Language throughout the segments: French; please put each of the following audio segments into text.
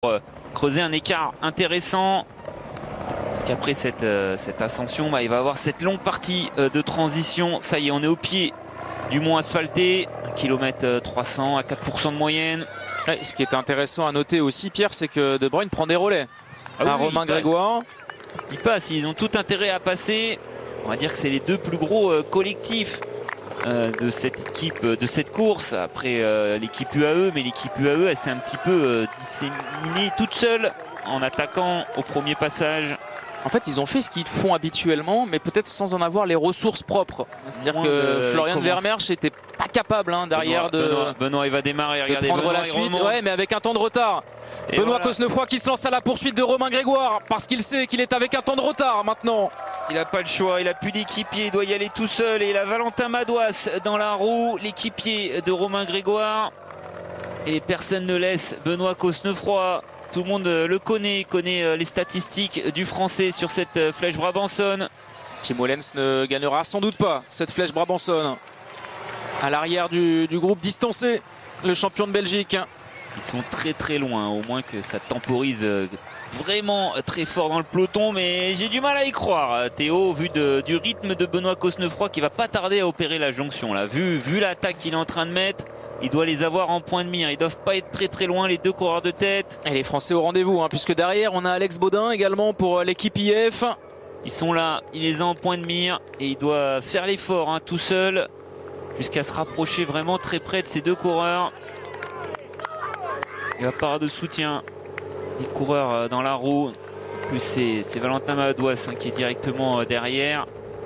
creuser un écart intéressant. Parce qu'après cette ascension, il va avoir cette longue partie de transition. Ça y est, on est au pied du mont asphalté, 1 km 300 à 4% de moyenne. Ouais, ce qui est intéressant à noter aussi, Pierre, c'est que De Bruyne prend des relais. Romain Grégoire. Il passe, ils ont tout intérêt à passer. On va dire que c'est les deux plus gros collectifs de cette équipe, de cette course. Après l'équipe UAE, mais l'équipe UAE, elle s'est un petit peu disséminée toute seule en attaquant au premier passage. En fait, ils ont fait ce qu'ils font habituellement, mais peut-être sans en avoir les ressources propres. C'est-à-dire que Florian Vermeersch n'était pas capable derrière Benoît, il va démarrer, regardez, prendre Benoît, la suite, ouais, mais avec un temps de retard. Et Benoît Cosnefroy qui se lance à la poursuite de Romain Grégoire parce qu'il sait qu'il est avec un temps de retard maintenant. Il n'a pas le choix, il n'a plus d'équipier, il doit y aller tout seul. Et il a Valentin Madouas dans la roue, l'équipier de Romain Grégoire. Et personne ne laisse Benoît Cosnefroy. Tout le monde le connaît les statistiques du français sur cette flèche Brabançonne. Timo Lens ne gagnera sans doute pas cette flèche Brabançonne. À l'arrière du groupe distancé, le champion de Belgique. Ils sont très loin, au moins que ça temporise vraiment très fort dans le peloton, mais j'ai du mal à y croire, Théo, au vu du rythme de Benoît Cosnefroy qui va pas tarder à opérer la jonction là. Vu l'attaque qu'il est en train de mettre, il doit les avoir en point de mire. Ils doivent pas être très loin, les deux coureurs de tête. Et les Français au rendez-vous, puisque derrière on a Alex Baudin également pour l'équipe IF. Ils sont là, il les a en point de mire et il doit faire l'effort tout seul jusqu'à se rapprocher vraiment très près de ces deux coureurs. Il va pas avoir de soutien des coureurs dans la roue. En plus c'est Valentin Madouas qui est directement derrière.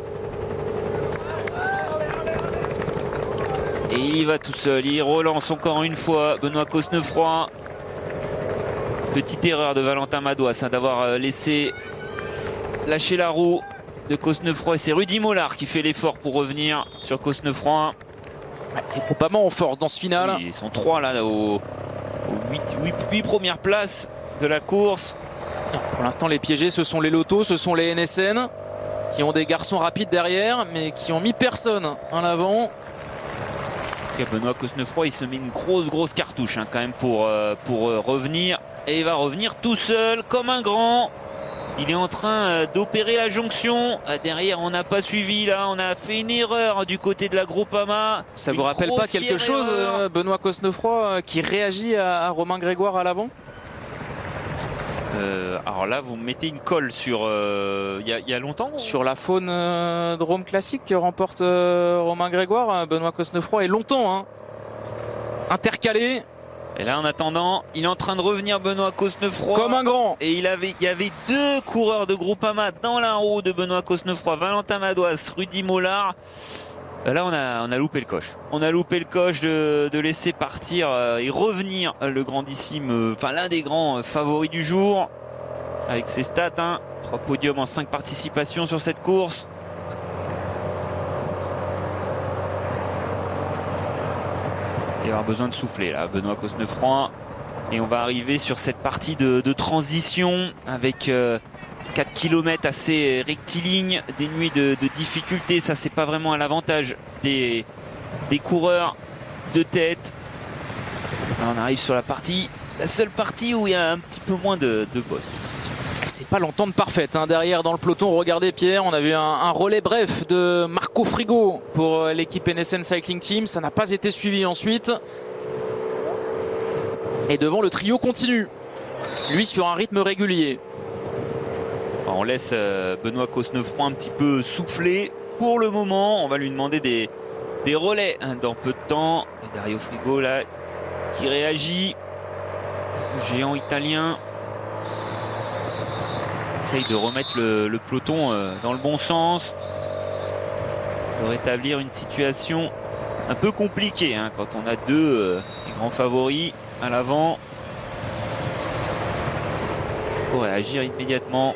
Et il va tout seul, il relance encore une fois Benoît Cosnefroy. Petite erreur de Valentin Madouas d'avoir laissé lâcher la roue de Cosnefroy. C'est Rudy Mollard qui fait l'effort pour revenir sur Cosnefroy. Et probablement en force dans ce final. Oui, ils sont trois là aux 8 premières places de la course. Pour l'instant les piégés ce sont les Lotto, ce sont les NSN qui ont des garçons rapides derrière mais qui ont mis personne en avant. Benoît Cosnefroy il se met une grosse cartouche quand même pour revenir, et il va revenir tout seul comme un grand. Il est en train d'opérer la jonction. Derrière on n'a pas suivi, là on a fait une erreur du côté de la Groupama. Ça vous rappelle pas quelque chose, Benoît Cosnefroy qui réagit à Romain Grégoire à l'avant? Alors là vous mettez une colle sur il y a longtemps sur la faune Drôme classique que remporte Romain Grégoire. Benoît Cosnefroy est longtemps intercalé. Et là en attendant il est en train de revenir Benoît Cosnefroy comme un grand. Et il y avait deux coureurs de Groupama dans la roue de Benoît Cosnefroy, Valentin Madouas, Rudy Mollard. Là on a loupé le coche. On a loupé le coche de laisser partir et revenir le grandissime, l'un des grands favoris du jour. Avec ses stats, 3 podiums en 5 participations sur cette course. Il va avoir besoin de souffler là, Benoît Cosnefroy. Et on va arriver sur cette partie de transition avec 4 km assez rectilignes, dénués de difficultés. Ça c'est pas vraiment à l'avantage des coureurs de tête. Là, on arrive sur la seule partie où il y a un petit peu moins de boss. C'est pas l'entente parfaite derrière dans le peloton. Regardez Pierre, on a vu un relais bref de Marco Frigo pour l'équipe NSN Cycling Team. Ça n'a pas été suivi ensuite. Et devant le trio continue, lui sur un rythme régulier. On laisse Benoît Cosnefroy un petit peu souffler pour le moment. On va lui demander des relais dans peu de temps. Et Dario Frigo là qui réagit. Le géant italien essaye de remettre le peloton dans le bon sens, de rétablir une situation un peu compliquée quand on a deux grands favoris à l'avant. Il faut réagir immédiatement.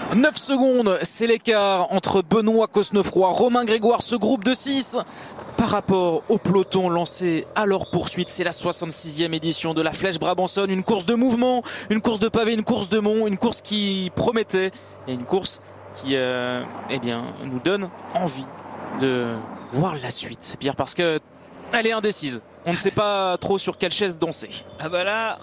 9 secondes, c'est l'écart entre Benoît Cosnefroy, Romain Grégoire, ce groupe de 6 par rapport au peloton lancé à leur poursuite. C'est la 66e édition de la Flèche Brabançonne, une course de mouvement, une course de pavé, une course de mont, une course qui promettait et une course qui eh bien, nous donne envie de voir la suite, Pierre, parce que elle est indécise. On ne sait pas trop sur quelle chaise danser. Ah bah là,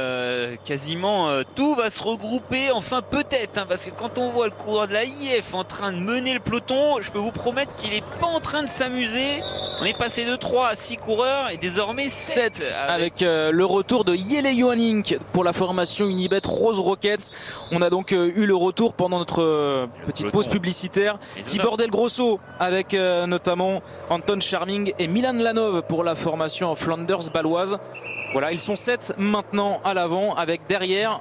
quasiment tout va se regrouper, enfin peut-être, hein, parce que quand on voit le coureur de la IF en train de mener le peloton, je peux vous promettre qu'il n'est pas en train de s'amuser. On est passé de 3 à 6 coureurs et désormais 7 avec le retour de Yele Yohanink pour la formation Unibet Rose Rockets. On a donc eu le retour pendant notre petite pause publicitaire. Tibor Del Grosso avec notamment Anton Charming et Milan Lanov pour la formation Flanders baloise. Voilà, ils sont 7 maintenant à l'avant avec derrière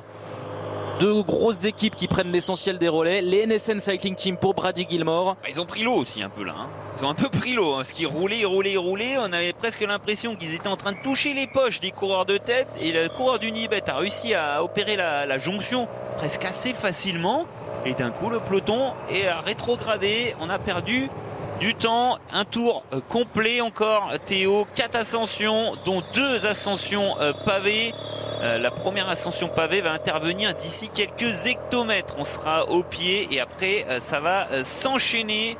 deux grosses équipes qui prennent l'essentiel des relais. Les NSN Cycling Team pour Brady Gilmore. Ils ont pris l'eau aussi un peu là. Hein. Ils ont un peu pris l'eau. Hein, parce qu'ils roulaient. On avait presque l'impression qu'ils étaient en train de toucher les poches des coureurs de tête. Et le coureur d'Unibet a réussi à opérer la jonction presque assez facilement. Et d'un coup, le peloton est rétrogradé. On a perdu du temps, un tour complet encore, Théo, 4 ascensions dont 2 ascensions pavées. La première ascension pavée va intervenir d'ici quelques hectomètres. On sera au pied et après ça va s'enchaîner.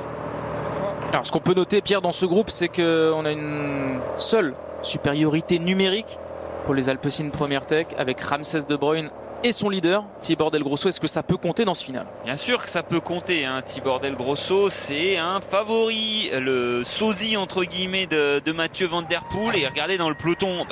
Alors ce qu'on peut noter, Pierre, dans ce groupe, c'est qu'on a une seule supériorité numérique pour les Alpecin Première Tech avec Ramsès De Bruyne et son leader, Tibor Del Grosso. Est-ce que ça peut compter dans ce final? Bien sûr que ça peut compter, hein. Tibor Del Grosso, c'est un favori, le sosie entre guillemets de Mathieu Van Der Poel. Et regardez dans le peloton,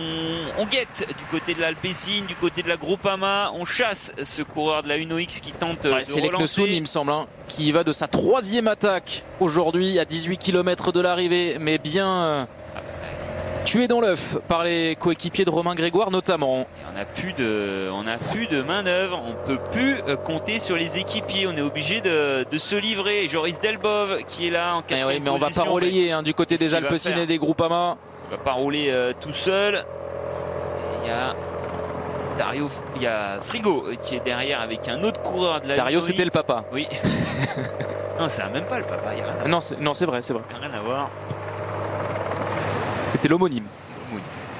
on guette du côté de l'Alpecin, du côté de la Groupama, on chasse ce coureur de la Uno X qui tente de c'est relancer. Il me semble, hein, qui va de sa 3e attaque aujourd'hui à 18 km de l'arrivée, mais bien tué dans l'œuf par les coéquipiers de Romain Grégoire notamment. On n'a plus de main d'œuvre, on peut plus compter sur les équipiers, on est obligé de se livrer. Joris Delbov qui est là en 4e position. Mais on va pas relayer hein, du côté des Alpecin et des Groupama. Il va pas rouler tout seul. Il y a Frigo qui est derrière avec un autre coureur de la Dario, c'était le papa. Oui. Non, c'est même pas le papa. Y a rien non, c'est vrai. Rien à voir. C'était l'homonyme. Oui.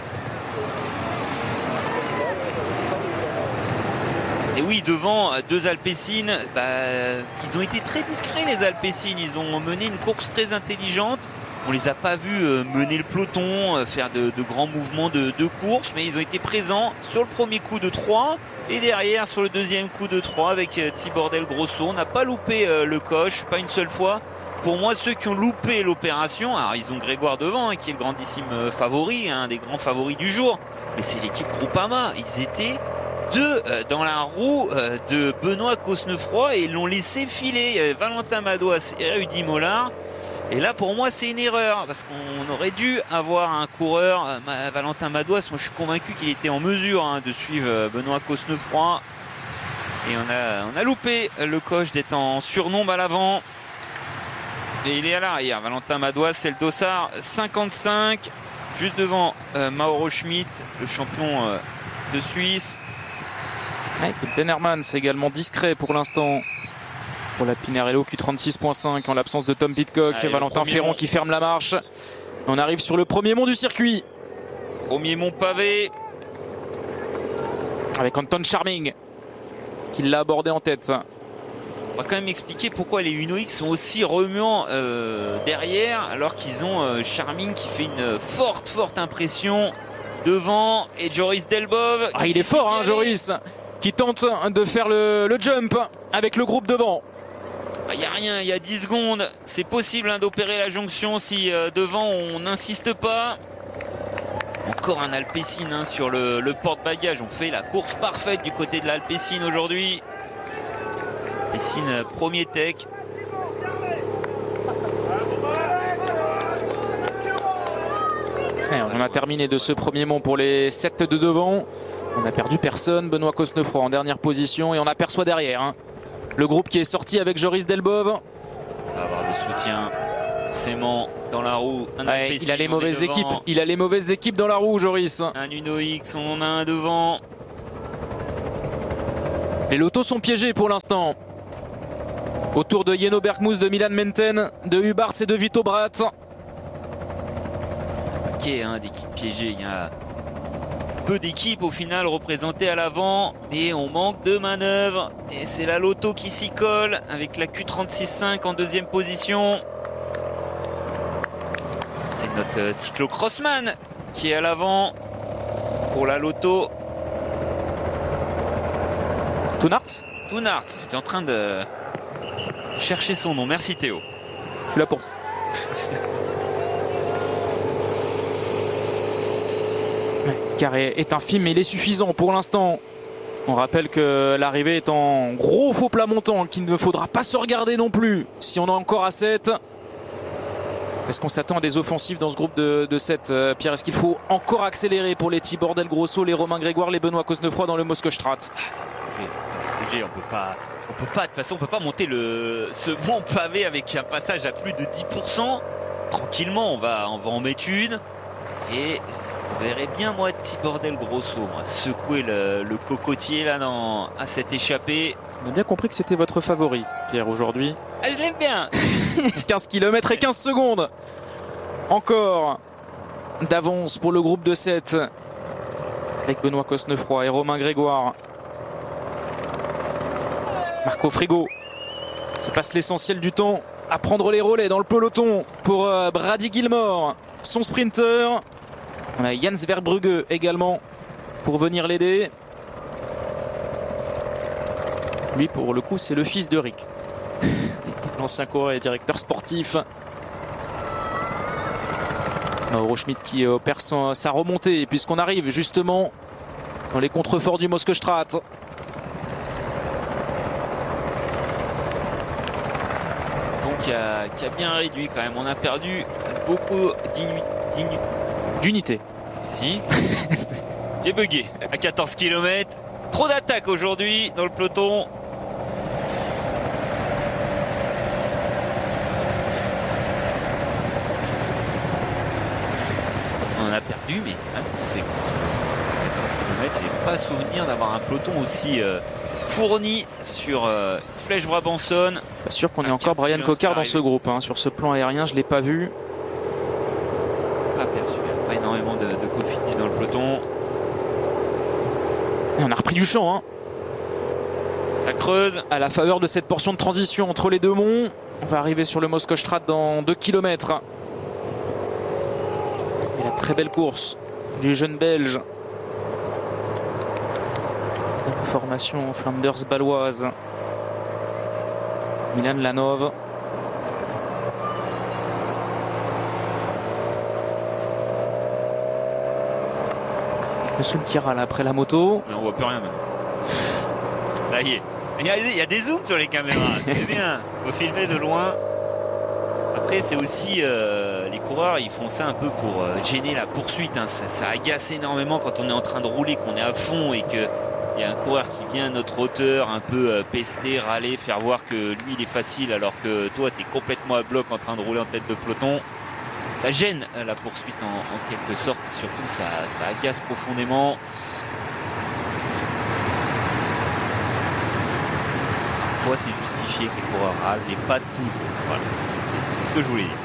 Et oui, devant 2 Alpecin, ils ont été très discrets les Alpecin. Ils ont mené une course très intelligente. On les a pas vus mener le peloton, faire de grands mouvements de course, mais ils ont été présents sur le premier coup de 3 et derrière sur le deuxième coup de 3 avec Tibor Del Grosso. On n'a pas loupé le coche, pas une seule fois. Pour moi, ceux qui ont loupé l'opération, alors ils ont Grégoire devant, hein, qui est le grandissime favori, un des grands favoris du jour, mais c'est l'équipe Groupama. Ils étaient 2 dans la roue de Benoît Cosnefroy et ils l'ont laissé filer. Il y avait Valentin Madouas et Rudy Mollard. Et là, pour moi, c'est une erreur parce qu'on aurait dû avoir un coureur, Valentin Madouas. Moi, je suis convaincu qu'il était en mesure de suivre Benoît Cosnefroy. Et on a loupé le coche d'être en surnombre à l'avant. Et il est à l'arrière. Valentin Madouas, c'est le dossard 55, juste devant Mauro Schmidt, le champion de Suisse. Quinten Hermans, c'est également discret pour l'instant pour la Pinarello Q36.5 en l'absence de Tom Pidcock. Valentin Ferron qui ferme la marche. On arrive sur le premier mont du circuit. Premier mont pavé. Avec Anton Charming qui l'a abordé en tête. On va quand même expliquer pourquoi les Uno X sont aussi remuants derrière alors qu'ils ont Charming qui fait une forte impression devant et Joris Delbov. Il est fort hein, Joris qui tente de faire le jump avec le groupe devant. Il n'y a rien, il y a 10 secondes. C'est possible d'opérer la jonction si devant on n'insiste pas. Encore un Alpecin sur le porte-bagages. On fait la course parfaite du côté de l'Alpecin aujourd'hui. Alpecin premier tech. On a terminé de ce premier mont pour les 7 de devant. On n'a perdu personne. Benoît Cosnefroy en dernière position et on aperçoit derrière le groupe qui est sorti avec Joris Delbov. On va avoir le soutien forcément dans la roue. Il a les mauvaises équipes. Il a les mauvaises équipes dans la roue, Joris. Un Uno X, on en a un devant. Les lotos sont piégés pour l'instant. Autour de Yeno Bergmoes, de Milan Menten, de Hubarts et de Vito Bratt. Ok, hein, d'équipes piégées. Il y a peu d'équipes au final représentées à l'avant, mais on manque de manœuvre. Et c'est la Lotto qui s'y colle avec la Q36.5 en deuxième position. C'est notre cyclo-crossman qui est à l'avant pour la Lotto. Toonart. Toonart, tu es en train de chercher son nom. Merci Théo. Je suis là pour ça. Carré est infime, mais il est suffisant pour l'instant. On rappelle que l'arrivée est en gros faux plat montant, qu'il ne faudra pas se regarder non plus si on est encore à 7. Est-ce qu'on s'attend à des offensives dans ce groupe de 7, Pierre? Est-ce qu'il faut encore accélérer pour les Tibor Del Grosso, les Romain Grégoire, les Benoît Cosnefroy dans le Moscow-Strat? On peut pas, de toute façon, on peut pas monter ce mont pavé avec un passage à plus de 10%. Tranquillement, on va en mettre une. Et vous verrez bien, moi, Tibor Del Grosso, secouer le cocotier là à cette échappée. On a bien compris que c'était votre favori, Pierre, aujourd'hui. Ah, je l'aime bien. 15 km et 15 secondes. Encore d'avance pour le groupe de 7. Avec Benoît Cosnefroy et Romain Grégoire. Marco Frigo qui passe l'essentiel du temps à prendre les relais dans le peloton pour Brady Gilmore, son sprinter. On a Jens Verbrugge également pour venir l'aider. Lui, pour le coup, c'est le fils de Rick, l'ancien coureur et directeur sportif. Mauro Schmidt qui opère sa remontée, puisqu'on arrive justement dans les contreforts du Moscow-Strat. Qui a bien réduit quand même. On a perdu beaucoup d'unités. Si. J'ai bugué à 14 km. Trop d'attaques aujourd'hui dans le peloton. On en a perdu, mais c'est 14 km. Je n'ai pas souvenir d'avoir un peloton aussi fourni sur Flèche Brabançonne. Pas sûr qu'on ait encore Brian Coquard dans ce groupe. Sur ce plan aérien, je ne l'ai pas vu. Pas perçu. Il n'y a pas énormément de Cofidis dans le peloton. Et on a repris du champ. Ça creuse. À la faveur de cette portion de transition entre les deux monts. On va arriver sur le Moscow-Strat dans 2 km. Et la très belle course du jeune Belge. Formation Flanders baloise. Milan Lanov. Le Soul qui râle après la moto. Mais on voit plus rien même. Ça y est. Il y a des zooms sur les caméras. C'est bien. Il faut filmer de loin. Après, c'est aussi les coureurs, ils font ça un peu pour gêner la poursuite. Ça agace énormément quand on est en train de rouler, qu'on est à fond et que il y a un coureur qui vient à notre hauteur, un peu pester, râler, faire voir que lui il est facile alors que toi tu es complètement à bloc en train de rouler en tête de peloton. Ça gêne la poursuite en quelque sorte, surtout ça agace profondément. Parfois c'est justifié que les coureurs râlent, mais pas toujours. Voilà. C'est ce que je voulais dire.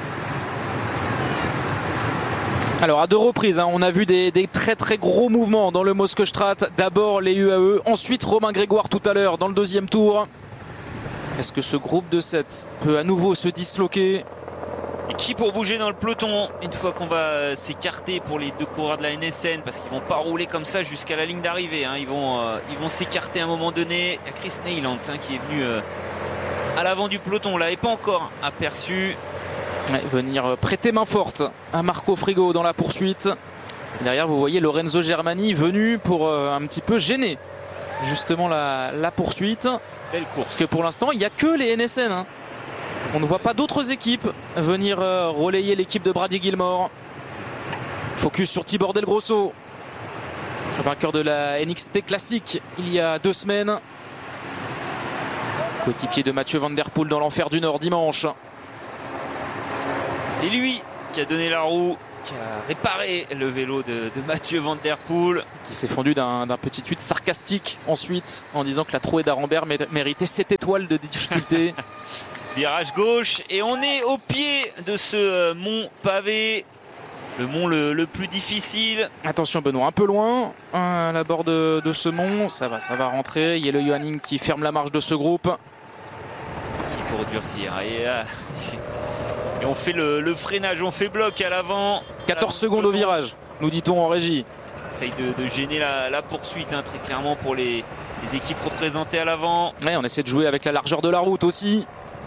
Alors à 2 reprises, on a vu des très très gros mouvements dans le Moscow-Strat. D'abord les UAE, ensuite Romain Grégoire tout à l'heure dans le 2e tour. Est-ce que ce groupe de 7 peut à nouveau se disloquer? Et qui pour bouger dans le peloton une fois qu'on va s'écarter pour les 2 coureurs de la NSN, parce qu'ils vont pas rouler comme ça jusqu'à la ligne d'arrivée. Ils vont s'écarter à un moment donné. Il y a Chris Neylands qui est venu à l'avant du peloton. On ne l'avait pas encore aperçu. Ouais, venir prêter main forte à Marco Frigo dans la poursuite. Et derrière, vous voyez Lorenzo Germani venu pour un petit peu gêner justement la poursuite. Belle course. Parce que pour l'instant, il n'y a que les NSN. On ne voit pas d'autres équipes venir relayer l'équipe de Brady Gilmore. Focus sur Tibor Del Grosso, le vainqueur de la NXT Classic il y a 2 semaines. Coéquipier de Mathieu Van Der Poel dans l'enfer du Nord dimanche. C'est lui qui a donné la roue qui a réparé le vélo de Mathieu Van Der Poel. Qui s'est fendu d'un petit tweet sarcastique ensuite en disant que la trouée d'Arambert méritait 7 étoiles de difficulté. Virage gauche et on est au pied de ce mont pavé. Le mont le plus difficile. Attention Benoît, un peu loin à la bord de ce mont. Ça va rentrer. Yellow Johanning qui ferme la marche de ce groupe. Il faut durcir. Et on fait le freinage, on fait bloc à l'avant. 14 secondes au virage, nous dit-on en régie. Essaye de gêner la poursuite hein, très clairement pour les équipes représentées à l'avant. Ouais, on essaie de jouer avec la largeur de la route aussi.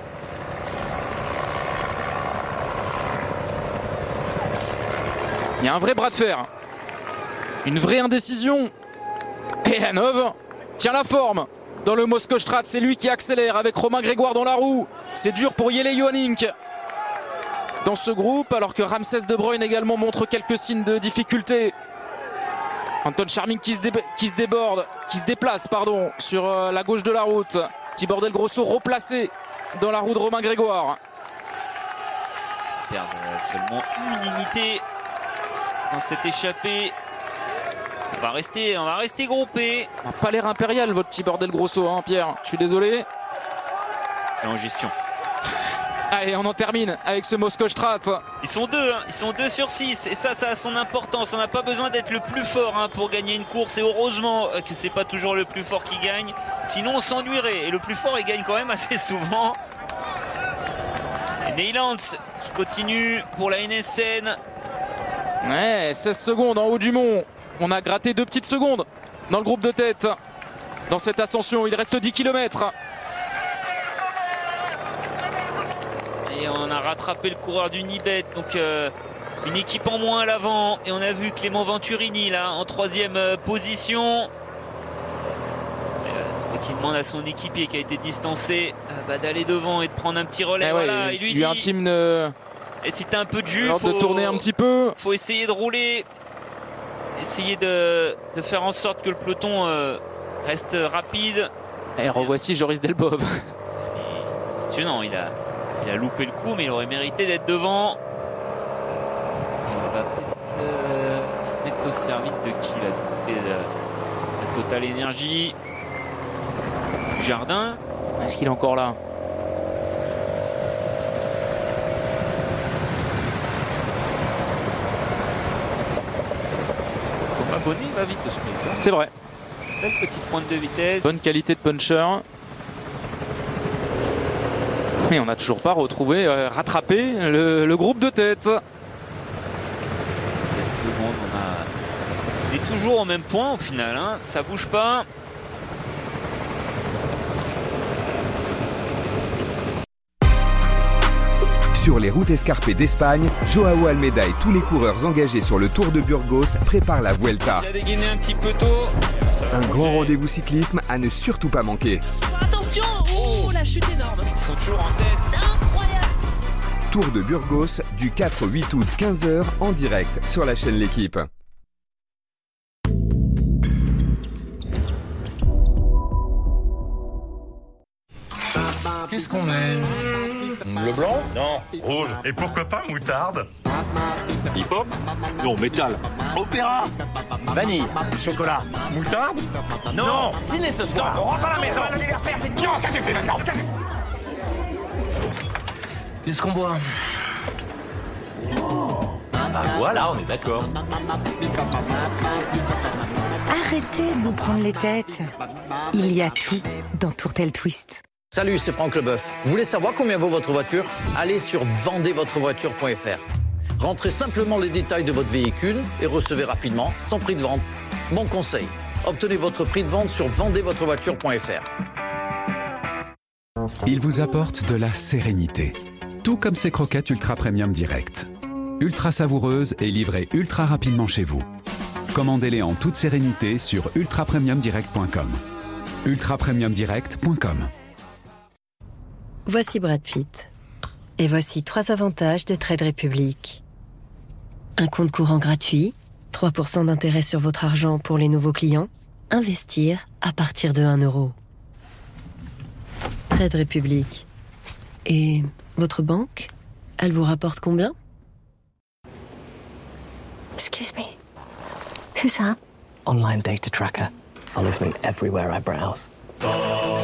Il y a un vrai bras de fer. Une vraie indécision. Et Hanov tient la forme dans le Moskostrat. C'est lui qui accélère avec Romain Grégoire dans la roue. C'est dur pour Jelle Johanning dans ce groupe, alors que Ramses De Bruyne également montre quelques signes de difficulté. Anton Charming qui se déplace sur la gauche de la route. Tibor Del Grosso replacé dans la roue de Romain Grégoire. Perdre seulement une unité dans cette échappée. On va rester groupé. Pas l'air impérial votre Tibor Del Grosso, hein, Pierre. Je suis désolé. Et en gestion. Allez, on en termine avec ce Moskostrat. Ils sont deux sur 6 et ça a son importance. On n'a pas besoin d'être le plus fort hein, pour gagner une course et heureusement que c'est pas toujours le plus fort qui gagne. Sinon on s'ennuierait et le plus fort il gagne quand même assez souvent. Et Neylands qui continue pour la NSN. Ouais, 16 secondes en haut du mont. On a gratté 2 petites secondes dans le groupe de tête. Dans cette ascension, il reste 10 km. Et on a rattrapé le coureur du Nibet. Donc une équipe en moins à l'avant. Et on a vu Clément Venturini là en 3e position. Qui demande à son équipier qui a été distancé d'aller devant et de prendre un petit relais. Voilà, ouais, il lui dit intime et si t'as un peu de jus, faut de tourner un petit peu. Faut essayer de rouler, essayer de faire en sorte que le peloton reste rapide. Et revoici Joris Delbov. Sinon, il a loupé le coup, mais il aurait mérité d'être devant. On va peut-être se mettre au service de qui là, de Total Energy. Du Jardin. Est-ce qu'il est encore là? Bonnet va vite ce sprint. C'est vrai. Belle petite pointe de vitesse. Bonne qualité de puncher. Mais on n'a toujours pas rattrapé le groupe de tête. 16 secondes, on est toujours au même point au final. Hein. Ça bouge pas. Sur les routes escarpées d'Espagne, Joao Almeida et tous les coureurs engagés sur le Tour de Burgos préparent la Vuelta. Il a dégainé un petit peu tôt. Un grand rendez-vous cyclisme à ne surtout pas manquer. Attention, oh la chute énorme. Ils sont toujours en tête. Incroyable. Tour de Burgos du 4-8 août 15h en direct sur la chaîne L'Équipe. Qu'est-ce qu'on met? Le blanc? Non, rouge. Et pourquoi pas moutarde? Hip-hop? Non, métal. Opéra? Vanille. Chocolat. Moutarde? Non. Ciné ce soir. On rentre à la maison. L'anniversaire, c'est... Non, ça c'est fait maintenant. Qu'est-ce qu'on boit? Bah voilà, on est d'accord. Arrêtez de vous prendre les têtes. Il y a tout dans Tourtel Twist. Salut, c'est Franck Leboeuf. Vous voulez savoir combien vaut votre voiture? Allez sur vendezvotrevoiture.fr. Rentrez simplement les détails de votre véhicule et recevez rapidement son prix de vente. Mon conseil, obtenez votre prix de vente sur vendezvotrevoiture.fr. Il vous apporte de la sérénité. Tout comme ces croquettes Ultra Premium Direct. Ultra savoureuses et livrées ultra rapidement chez vous. Commandez-les en toute sérénité sur ultrapremiumdirect.com. ultrapremiumdirect.com. Voici Brad Pitt. Et voici 3 avantages de Trade Republic. Un compte courant gratuit, 3% d'intérêt sur votre argent pour les nouveaux clients, investir à partir de 1 euro. Trade Republic. Et votre banque, elle vous rapporte combien? Excuse me. Who's that? Online data tracker. Follows me everywhere I browse.